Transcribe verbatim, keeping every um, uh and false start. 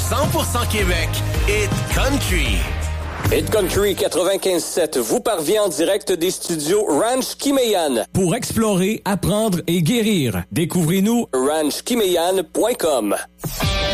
cent pour cent Québec, Hit Country. Hit Country quatre-vingt-quinze sept vous parvient en direct des studios Ranch Kimeyan. Pour explorer, apprendre et guérir, découvrez-nous ranch kimeyan point com.